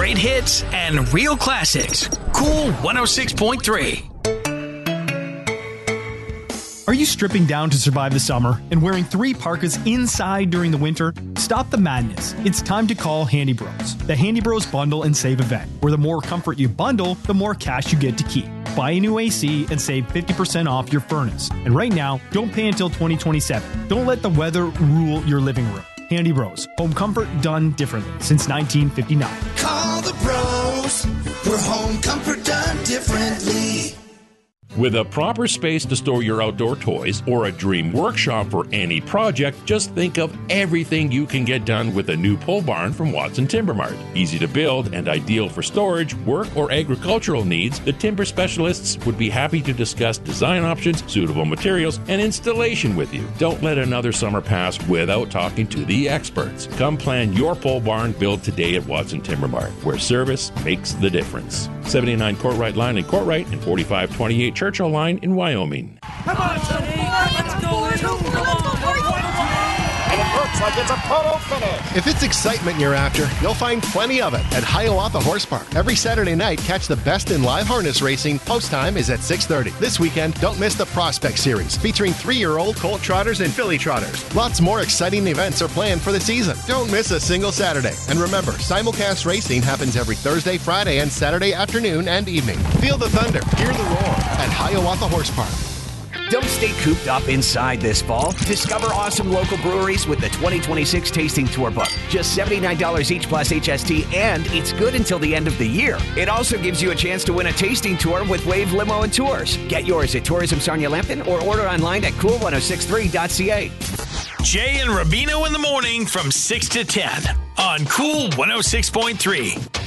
great hits and real classics. Cool 106.3. Are you stripping down to survive the summer and wearing 3 parkas inside during the winter? Stop the madness. It's time to call Handy Bros. The Handy Bros Bundle and Save event, where the more comfort you bundle, the more cash you get to keep. Buy a new AC and save 50% off your furnace. And right now, don't pay until 2027. Don't let the weather rule your living room. Handy Bros. Home comfort done differently since 1959. Call the bros for home comfort done differently. With a proper space to store your outdoor toys or a dream workshop for any project, just think of everything you can get done with a new pole barn from Watson Timber Mart. Easy to build and ideal for storage, work, or agricultural needs, the timber specialists would be happy to discuss design options, suitable materials, and installation with you. Don't let another summer pass without talking to the experts. Come plan your pole barn build today at Watson Timber Mart, where service makes the difference. 79 Courtright Line in Courtright and 4528 Churchill Line in Wyoming. Come on, let's go. And it looks like it's a photo finish. If it's excitement you're after, you'll find plenty of it at Hiawatha Horse Park. Every Saturday night, catch the best in live harness racing. Post time is at 6:30. This weekend, don't miss the Prospect Series, featuring 3-year-old colt trotters and filly trotters. Lots more exciting events are planned for the season. Don't miss a single Saturday. And remember, simulcast racing happens every Thursday, Friday, and Saturday afternoon and evening. Feel the thunder, hear the roar at Hiawatha Horse Park. Don't stay cooped up inside this fall. Discover awesome local breweries with the 2026 Tasting Tour book. Just $79 each plus HST, and it's good until the end of the year. It also gives you a chance to win a tasting tour with Wave Limo and Tours. Get yours at Tourism Sarnia Lambton or order online at cool1063.ca. Jay and Rubino in the morning from 6 to 10 on Cool 106.3.